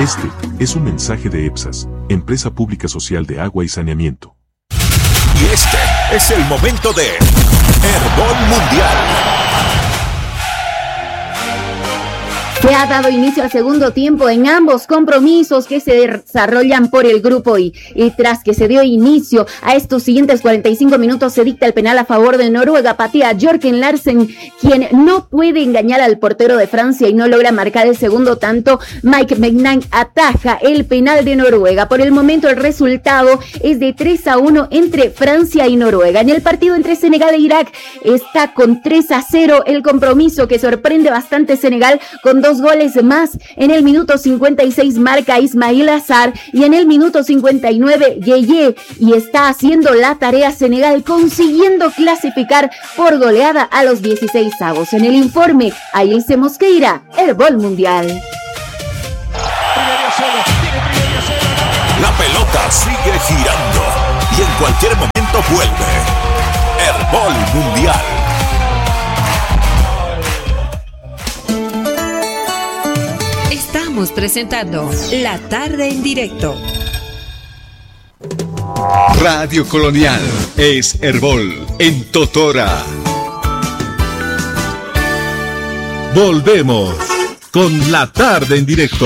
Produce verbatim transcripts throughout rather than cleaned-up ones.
Este es un mensaje de EPSAS, Empresa Pública Social de Agua y Saneamiento. Y este es el momento de Herbol Mundial. Se ha dado inicio al segundo tiempo en ambos compromisos que se desarrollan por el Grupo I. Y tras que se dio inicio a estos siguientes cuarenta y cinco minutos, se dicta el penal a favor de Noruega. Patea Jørgen Larsen, quien no puede engañar al portero de Francia y no logra marcar el segundo tanto. Mike Maignan ataja el penal de Noruega. Por el momento el resultado es de tres a uno entre Francia y Noruega. En el partido entre Senegal e Irak está con tres a cero el compromiso, que sorprende bastante Senegal con dos goles más. En el minuto cincuenta y seis marca Ismail Azar y en el minuto cincuenta y nueve Yeye, y está haciendo la tarea Senegal, consiguiendo clasificar por goleada a los dieciséis avos. En el informe, Ailse Mosqueira, Herbol Mundial. La pelota sigue girando y en cualquier momento vuelve. Herbol Mundial. Estamos presentando La Tarde en Directo. Radio Colonial es Herbol en Totora. Volvemos con La Tarde en Directo.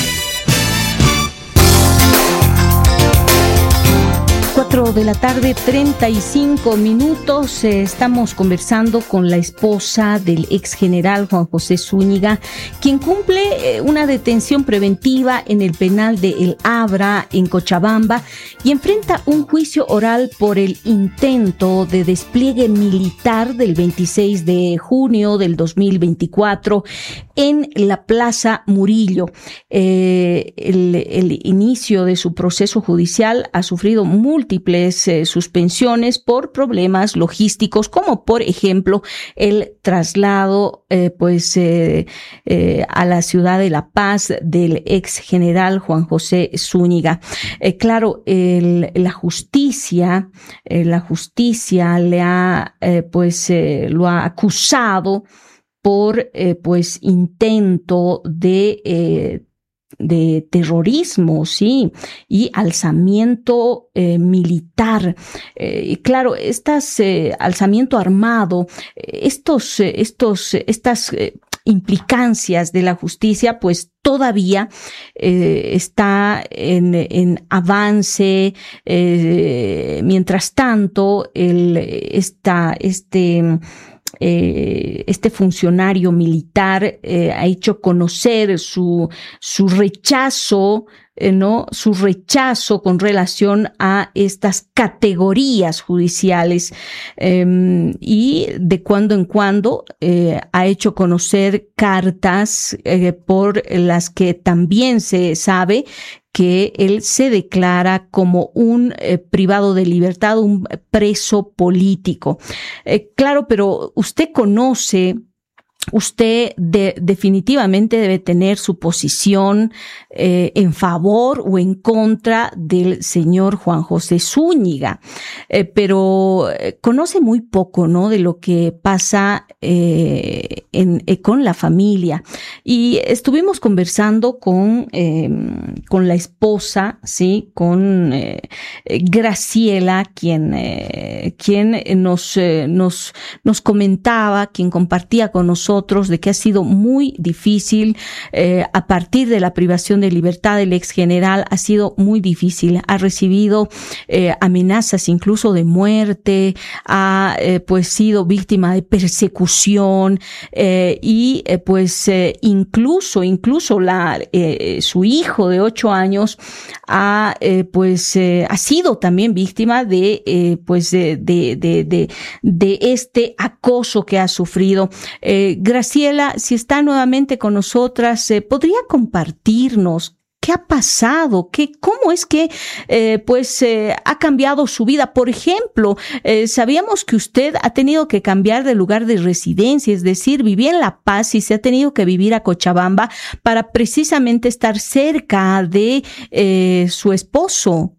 cuatro de la tarde, treinta y cinco minutos. Eh, estamos conversando con la esposa del ex general Juan José Zúñiga, quien cumple eh, una detención preventiva en el penal de El Abra, en Cochabamba, y enfrenta un juicio oral por el intento de despliegue militar del veintiséis de junio del dos mil veinticuatro en la Plaza Murillo. Eh, el, el inicio de su proceso judicial ha sufrido múltiples eh, suspensiones por problemas logísticos, como por ejemplo el traslado eh, pues eh, eh, a la ciudad de La Paz del ex general Juan José Zúñiga. Eh, claro, el, la justicia, eh, la justicia le ha eh, pues eh, lo ha acusado por eh, pues intento de eh, de terrorismo, sí, y alzamiento eh, militar. Eh, y claro, estas eh, alzamiento armado, estos, estos, estas eh, implicancias de la justicia, pues todavía eh, está en, en avance. Eh, mientras tanto, el, esta, este Eh, este funcionario militar eh, ha hecho conocer su, su rechazo, eh, ¿no? Su rechazo con relación a estas categorías judiciales, eh, y de cuando en cuando eh, ha hecho conocer cartas eh, por las que también se sabe que él se declara como un eh, privado de libertad, un preso político. Eh, claro, pero usted conoce, usted de, definitivamente debe tener su posición eh, en favor o en contra del señor Juan José Zúñiga, eh, pero eh, conoce muy poco, ¿no?, de lo que pasa eh, en, eh, con la familia. Y estuvimos conversando con eh, con la esposa, sí, con eh, Graciela, quien eh, quien nos eh, nos nos comentaba, quien compartía con nosotros de que ha sido muy difícil eh, a partir de la privación de libertad del ex general. Ha sido muy difícil, ha recibido eh, amenazas incluso de muerte, ha eh, pues sido víctima de persecución eh, y eh, pues eh, incluso incluso la eh, su hijo de ocho años ha eh, pues eh, ha sido también víctima de eh, pues de, de de de de este acoso que ha sufrido. Eh, Graciela, si está nuevamente con nosotras, eh, ¿podría compartirnos qué ha pasado? ¿Qué, cómo es que eh, pues eh, ha cambiado su vida? Por ejemplo, eh, sabíamos que usted ha tenido que cambiar de lugar de residencia, es decir, vivía en La Paz y se ha tenido que vivir a Cochabamba para precisamente estar cerca de eh, su esposo.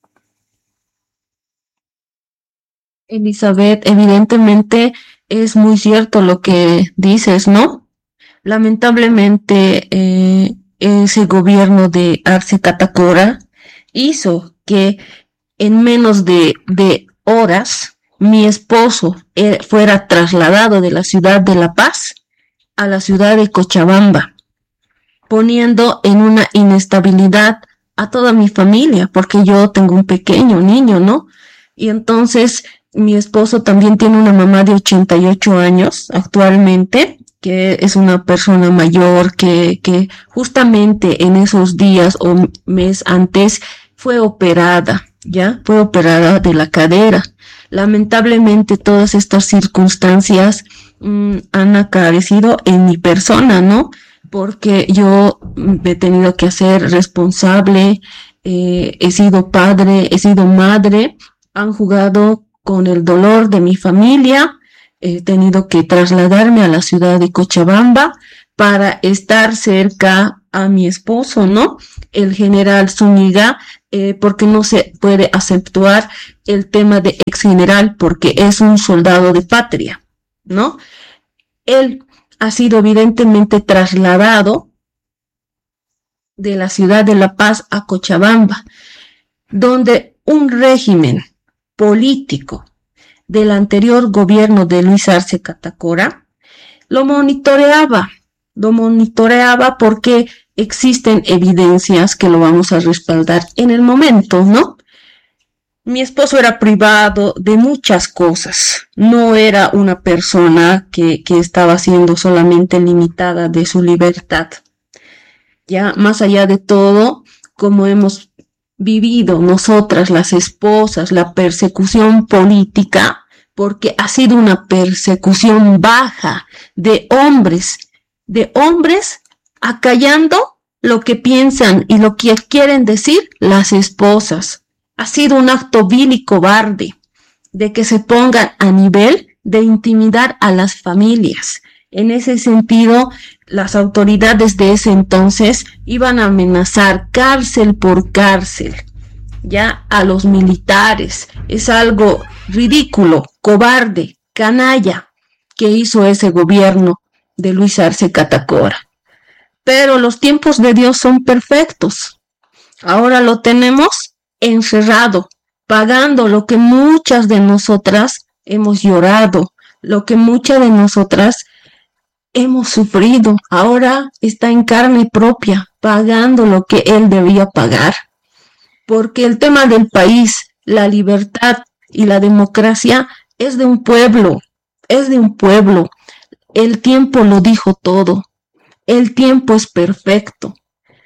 Elizabeth, evidentemente es muy cierto lo que dices, ¿no? Lamentablemente, eh, ese gobierno de Arce Catacora hizo que en menos de, de horas mi esposo eh, fuera trasladado de la ciudad de La Paz a la ciudad de Cochabamba, poniendo en una inestabilidad a toda mi familia, porque yo tengo un pequeño niño, ¿no? Y entonces mi esposo también tiene una mamá de ochenta y ocho años actualmente, que es una persona mayor que, que justamente en esos días o mes antes fue operada, ¿ya? Fue operada de la cadera. Lamentablemente todas estas circunstancias mmm, han acarecido en mi persona, ¿no? Porque yo me he tenido que hacer responsable, eh, he sido padre, he sido madre, han jugado con el dolor de mi familia, he tenido que trasladarme a la ciudad de Cochabamba para estar cerca a mi esposo, ¿no? El general Zúñiga, eh, porque no se puede acentuar el tema de ex general, porque es un soldado de patria, ¿no? Él ha sido evidentemente trasladado de la ciudad de La Paz a Cochabamba, donde un régimen político del anterior gobierno de Luis Arce Catacora lo monitoreaba, lo monitoreaba porque existen evidencias que lo vamos a respaldar en el momento, ¿no? Mi esposo era privado de muchas cosas, no era una persona que, que estaba siendo solamente limitada de su libertad. Ya más allá de todo, como hemos vivido nosotras las esposas, la persecución política, porque ha sido una persecución baja de hombres, de hombres acallando lo que piensan y lo que quieren decir las esposas. Ha sido un acto vil y cobarde de que se pongan a nivel de intimidar a las familias. En ese sentido, las autoridades de ese entonces iban a amenazar cárcel por cárcel, ya a los militares. Es algo ridículo, cobarde, canalla que hizo ese gobierno de Luis Arce Catacora. Pero los tiempos de Dios son perfectos. Ahora lo tenemos encerrado, pagando lo que muchas de nosotras hemos llorado, lo que muchas de nosotras hemos sufrido. Ahora está en carne propia, pagando lo que él debía pagar. Porque el tema del país, la libertad y la democracia es de un pueblo, es de un pueblo. El tiempo lo dijo todo. El tiempo es perfecto.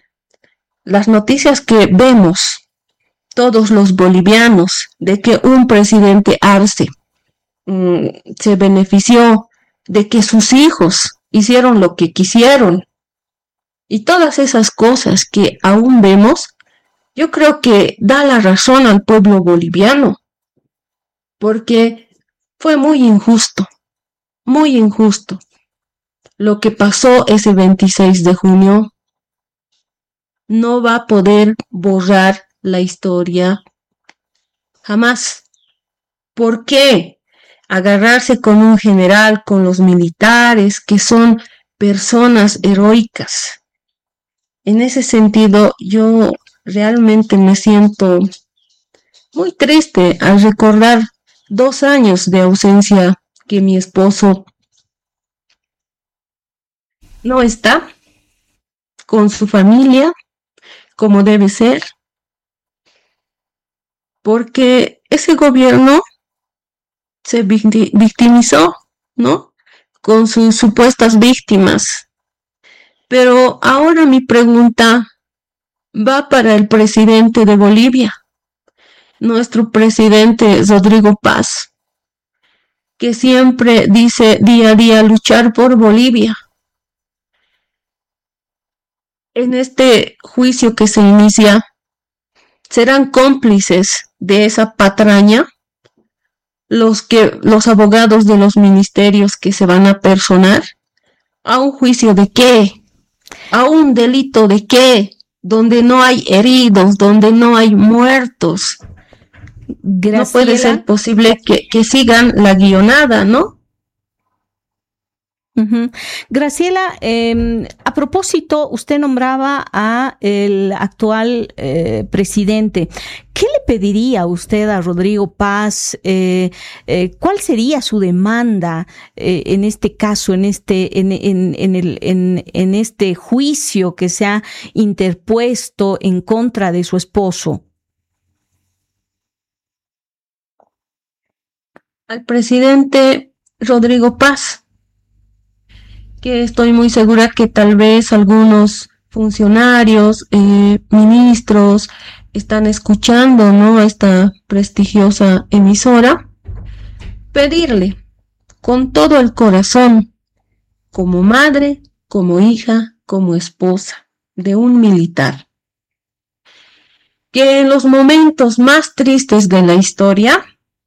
Las noticias que vemos todos los bolivianos de que un presidente Arce mmm, se benefició, de que sus hijos hicieron lo que quisieron y todas esas cosas que aún vemos, yo creo que da la razón al pueblo boliviano, porque fue muy injusto, muy injusto lo que pasó ese veintiséis de junio. No va a poder borrar la historia jamás. ¿Por qué agarrarse con un general, con los militares, que son personas heroicas? En ese sentido, yo realmente me siento muy triste al recordar dos años de ausencia que mi esposo no está con su familia como debe ser, porque ese gobierno se victimizó, ¿no? Con sus supuestas víctimas. Pero ahora mi pregunta va para el presidente de Bolivia, nuestro presidente Rodrigo Paz, que siempre dice día a día luchar por Bolivia. En este juicio que se inicia, ¿serán cómplices de esa patraña los que los abogados de los ministerios que se van a personar? ¿A un juicio de qué? ¿A un delito de qué? Donde no hay heridos, donde no hay muertos. Graciela. No puede ser posible que, que sigan la guionada, ¿no? Uh-huh. Graciela, eh, a propósito, usted nombraba a el actual eh, presidente. ¿Qué le pediría usted a Rodrigo Paz? Eh, eh, ¿Cuál sería su demanda eh, en este caso, en este, en, en, en, el, en, en este juicio que se ha interpuesto en contra de su esposo? Al presidente Rodrigo Paz, que estoy muy segura que tal vez algunos funcionarios, eh, ministros, están escuchando, ¿no?, a esta prestigiosa emisora, pedirle con todo el corazón, como madre, como hija, como esposa de un militar, que en los momentos más tristes de la historia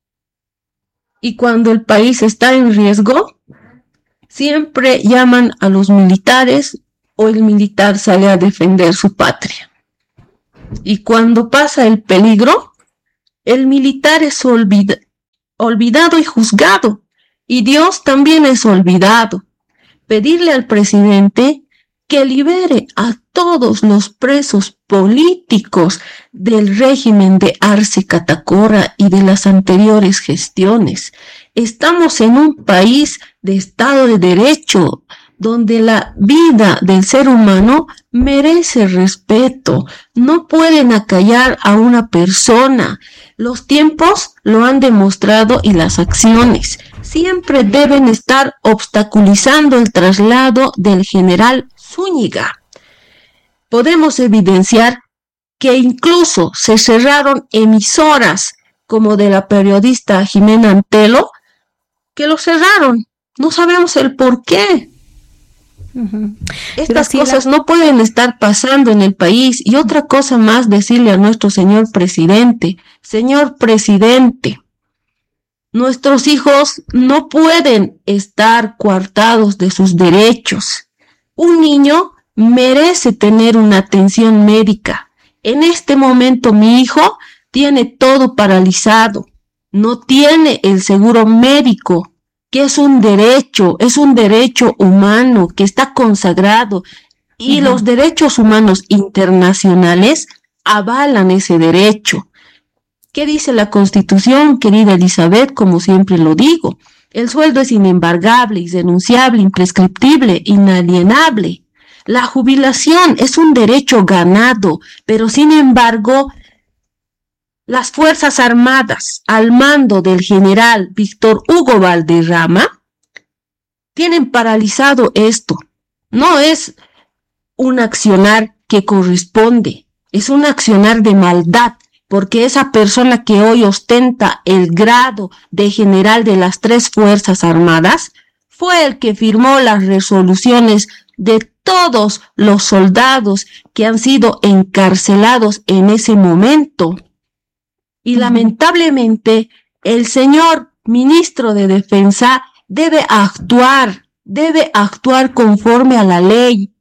y cuando el país está en riesgo, siempre llaman a los militares o el militar sale a defender su patria. Y cuando pasa el peligro, el militar es olvida, olvidado y juzgado, y Dios también es olvidado. Pedirle al presidente que libere a todos los presos políticos del régimen de Arce Catacora y de las anteriores gestiones. Estamos en un país de Estado de Derecho, donde la vida del ser humano merece respeto. No pueden acallar a una persona. Los tiempos lo han demostrado y las acciones siempre deben estar obstaculizando el traslado del general Zúñiga. Podemos evidenciar que incluso se cerraron emisoras como de la periodista Jimena Antelo, que lo cerraron. No sabemos el por qué. Uh-huh. Estas Graciela. cosas no pueden estar pasando en el país. Y otra cosa más, decirle a nuestro señor presidente, señor presidente, nuestros hijos no pueden estar coartados de sus derechos. Un niño merece tener una atención médica. En este momento mi hijo tiene todo paralizado, no tiene el seguro médico, que es un derecho, es un derecho humano que está consagrado, y uh-huh. los derechos humanos internacionales avalan ese derecho. ¿Qué dice la Constitución, querida Elizabeth? Como siempre lo digo, el sueldo es inembargable, irrenunciable, imprescriptible, inalienable. La jubilación es un derecho ganado, pero sin embargo, las Fuerzas Armadas, al mando del general Víctor Hugo Valderrama, tienen paralizado esto. No es un accionar que corresponde, es un accionar de maldad, porque esa persona que hoy ostenta el grado de general de las tres Fuerzas Armadas fue el que firmó las resoluciones de todos los soldados que han sido encarcelados en ese momento. Y lamentablemente el señor ministro de Defensa debe actuar, debe actuar conforme a la ley.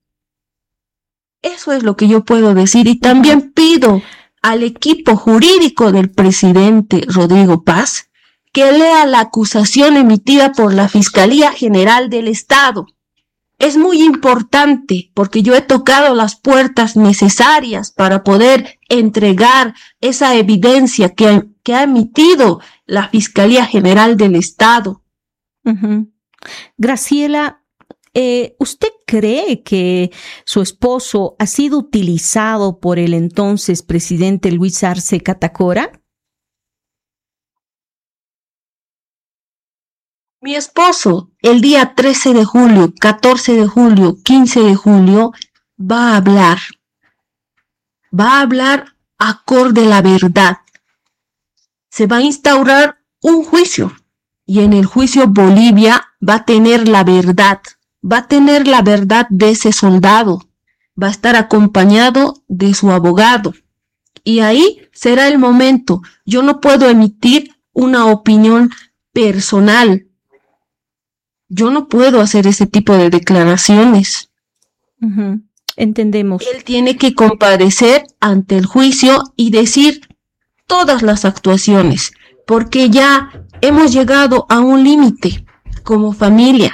Eso es lo que yo puedo decir. Y también pido al equipo jurídico del presidente Rodrigo Paz que lea la acusación emitida por la Fiscalía General del Estado. Es muy importante porque yo he tocado las puertas necesarias para poder entregar esa evidencia que, que ha emitido la Fiscalía General del Estado. Uh-huh. Graciela, eh, ¿usted cree que su esposo ha sido utilizado por el entonces presidente Luis Arce Catacora? Mi esposo, el día trece de julio, catorce de julio, quince de julio, va a hablar. Va a hablar acorde a la verdad. Se va a instaurar un juicio. Y en el juicio Bolivia va a tener la verdad. Va a tener la verdad de ese soldado. Va a estar acompañado de su abogado. Y ahí será el momento. Yo no puedo emitir una opinión personal. Yo no puedo hacer ese tipo de declaraciones. Uh-huh. Entendemos. Él tiene que comparecer ante el juicio y decir todas las actuaciones, porque ya hemos llegado a un límite como familia.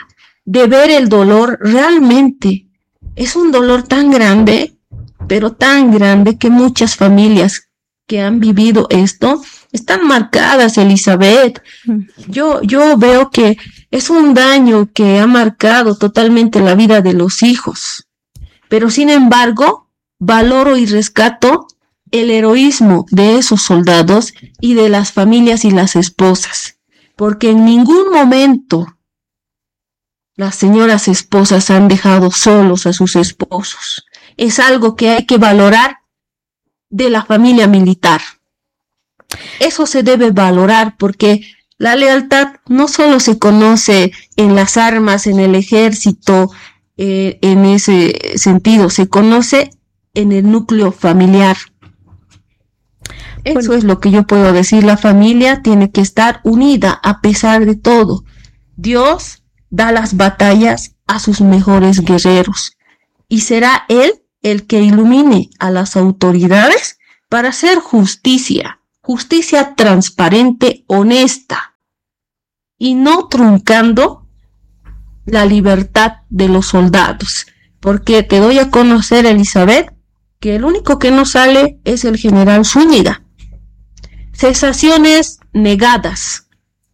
de ver el dolor. Realmente es un dolor tan grande, pero tan grande, que muchas familias que han vivido esto están marcadas, Elizabeth. Yo, yo veo que es un daño que ha marcado totalmente la vida de los hijos. Pero sin embargo, valoro y rescato el heroísmo de esos soldados y de las familias y las esposas, porque en ningún momento las señoras esposas han dejado solos a sus esposos. Es algo que hay que valorar de la familia militar. Eso se debe valorar, porque la lealtad no solo se conoce en las armas, en el ejército, eh, en ese sentido, se conoce en el núcleo familiar. Eso bueno, es lo que yo puedo decir. La familia tiene que estar unida a pesar de todo. Dios da las batallas a sus mejores guerreros, y será Él el que ilumine a las autoridades para hacer justicia, justicia transparente, honesta, y no truncando la libertad de los soldados. Porque te doy a conocer, Elizabeth, que el único que no sale es el general Zúñiga. Cesaciones negadas,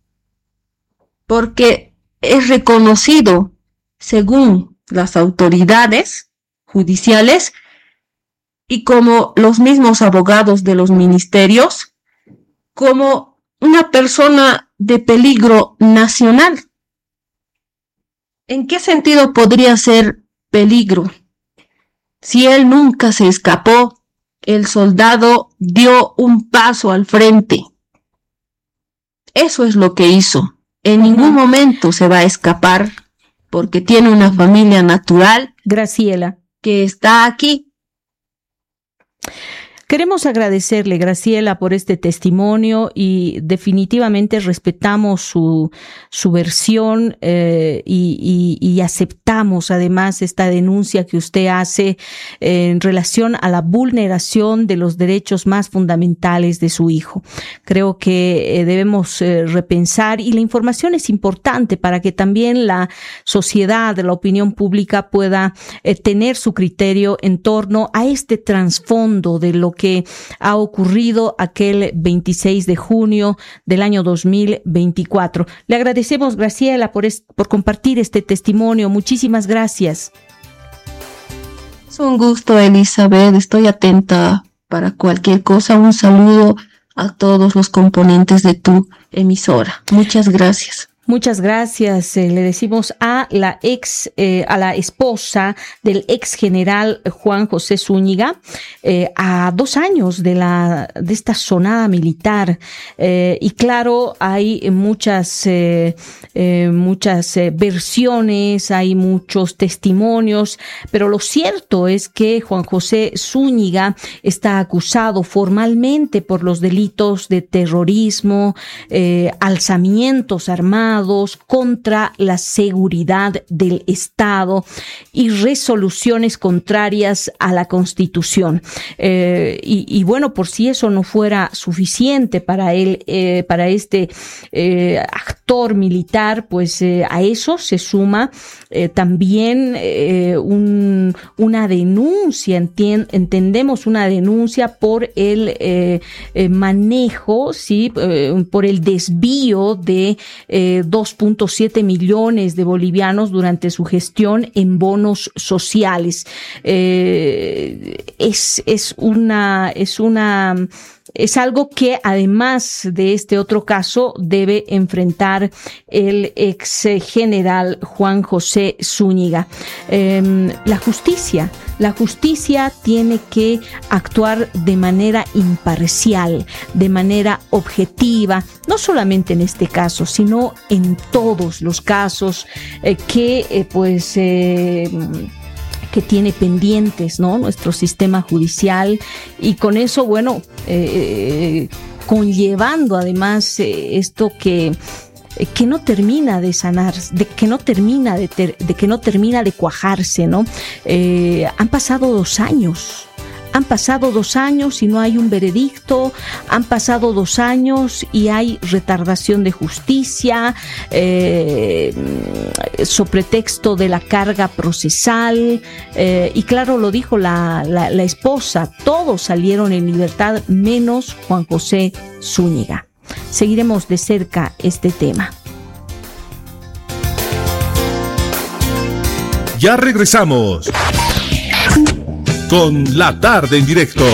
porque es reconocido, según las autoridades judiciales y como los mismos abogados de los ministerios, como una persona de peligro nacional. ¿En qué sentido podría ser peligro? Si él nunca se escapó, el soldado dio un paso al frente. Eso es lo que hizo. En ningún momento se va a escapar, porque tiene una familia natural, Graciela, que está aquí. Queremos agradecerle, Graciela, por este testimonio, y definitivamente respetamos su, su versión eh, y, y, y aceptamos además esta denuncia que usted hace eh, en relación a la vulneración de los derechos más fundamentales de su hijo. Creo que eh, debemos eh, repensar, y la información es importante para que también la sociedad, la opinión pública pueda eh, tener su criterio en torno a este trasfondo de lo que que ha ocurrido aquel veintiséis de junio del año dos mil veinticuatro. Le agradecemos, Graciela, por, es, por compartir este testimonio. Muchísimas gracias. Es un gusto, Elizabeth. Estoy atenta para cualquier cosa. Un saludo a todos los componentes de tu emisora. Muchas gracias. Muchas gracias. Eh, le decimos a la ex, eh, a la esposa del ex general Juan José Zúñiga, eh, a dos años de la de esta sonada militar. Eh, y claro, hay muchas, eh, eh, muchas eh, versiones, hay muchos testimonios, pero lo cierto es que Juan José Zúñiga está acusado formalmente por los delitos de terrorismo, eh, alzamientos armados, contra la seguridad del Estado y resoluciones contrarias a la Constitución. Eh, y, y bueno, por si eso no fuera suficiente para él, eh, para este eh, actor militar, pues eh, a eso se suma eh, también eh, un, una denuncia, entien, entendemos una denuncia por el eh, eh, manejo, sí, eh, por el desvío de eh, dos punto siete millones de bolivianos durante su gestión en bonos sociales. Eh, es, es una, es una, es algo que además de este otro caso debe enfrentar el ex general Juan José Zúñiga. Eh, la justicia, la justicia tiene que actuar de manera imparcial, de manera objetiva, no solamente en este caso, sino en todos los casos eh, que eh, pues eh, que tiene pendientes, ¿no?, nuestro sistema judicial, y con eso, bueno, eh, conllevando además eh, esto que que no termina de sanar, de que no termina de, ter, de que no termina de cuajarse, ¿no? Eh, han pasado dos años. Han pasado dos años y no hay un veredicto, han pasado dos años y hay retardación de justicia, eh, sobre pretexto de la carga procesal, eh, y claro, lo dijo la, la, la esposa, todos salieron en libertad menos Juan José Zúñiga. Seguiremos de cerca este tema. Ya regresamos con La Tarde en Directo.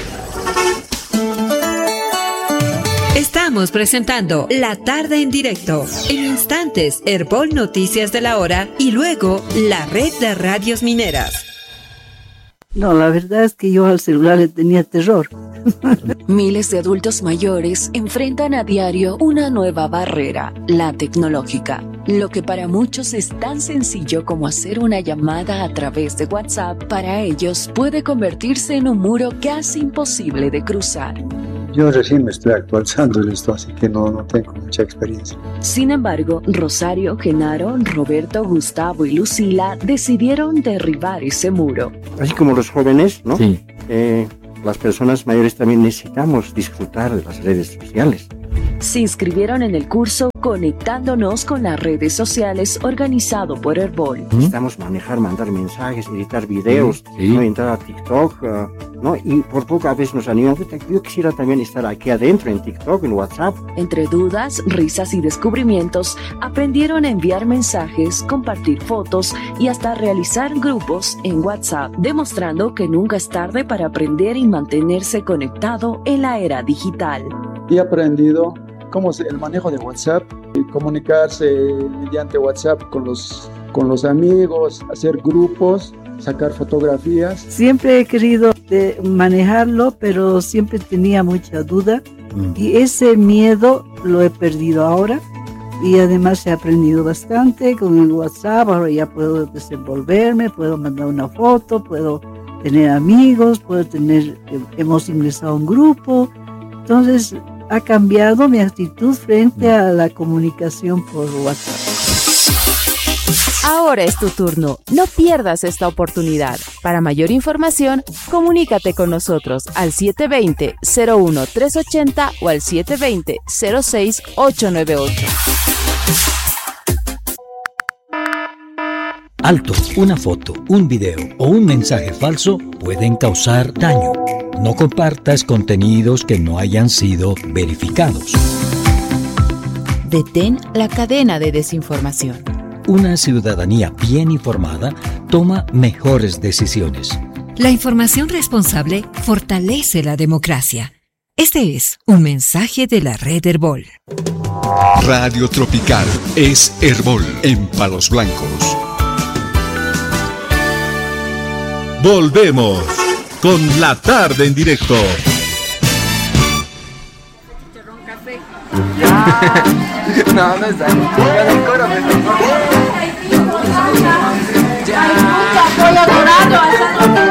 Estamos presentando La Tarde en Directo. En instantes, Herbol Noticias de la Hora y luego la red de radios mineras. No, la verdad es que yo al celular le tenía terror. Miles de adultos mayores enfrentan a diario una nueva barrera, la tecnológica. Lo que para muchos es tan sencillo como hacer una llamada a través de WhatsApp, para ellos puede convertirse en un muro casi imposible de cruzar. Yo recién me estoy actualizando en esto, así que no, no tengo mucha experiencia. Sin embargo, Rosario, Genaro, Roberto, Gustavo y Lucila decidieron derribar ese muro. Así como los jóvenes, ¿no? Sí. Eh, las personas mayores también necesitamos disfrutar de las redes sociales. Se inscribieron en el curso Conectándonos con las redes sociales, organizado por Herbol. Necesitamos manejar, mandar mensajes, editar videos, sí. ¿no? Entrar a TikTok, uh, ¿no? Y por poco a veces nos animan. Yo quisiera también estar aquí adentro en TikTok, en WhatsApp. Entre dudas, risas y descubrimientos, aprendieron a enviar mensajes, compartir fotos y hasta realizar grupos en WhatsApp, demostrando que nunca es tarde para aprender y mantenerse conectado en la era digital. He aprendido cómo es el manejo de WhatsApp, comunicarse mediante WhatsApp con los, con los amigos, hacer grupos, sacar fotografías. Siempre he querido de manejarlo, pero siempre tenía mucha duda mm. y ese miedo lo he perdido ahora. Y además he aprendido bastante con el WhatsApp. Ahora ya puedo desenvolverme, puedo mandar una foto, puedo tener amigos, puedo tener, hemos ingresado a un grupo. Entonces ha cambiado mi actitud frente a la comunicación por WhatsApp. Ahora es tu turno. No pierdas esta oportunidad. Para mayor información, comunícate con nosotros al siete dos cero, cero uno tres ocho cero o al siete dos cero, cero seis ocho nueve ocho. Alto, una foto, un video o un mensaje falso pueden causar daño. No compartas contenidos que no hayan sido verificados. Detén la cadena de desinformación. Una ciudadanía bien informada toma mejores decisiones. La información responsable fortalece la democracia. Este es un mensaje de la red Herbol. Radio Tropical es Herbol en Palos Blancos. Volvemos con La Tarde en Directo. No, no está.